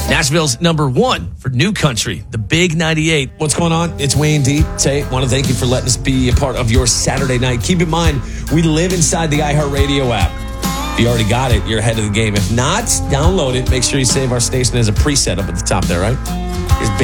Nashville's number one for new country, the Big 98. What's going on? It's Wayne D. Say, want to thank you for letting us be a part of your Saturday night. Keep in mind, we live inside the iHeartRadio app. If you already got it, you're ahead of the game. If not, download it. Make sure you save our station as a preset up at the top there, right?